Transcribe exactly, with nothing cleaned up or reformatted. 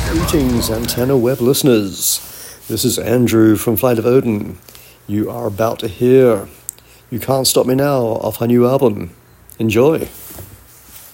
Greetings, Antenna Web listeners. This is Andrew from Flight of Odin. You are about to hear You Can't Stop Me Now off her new album. Enjoy.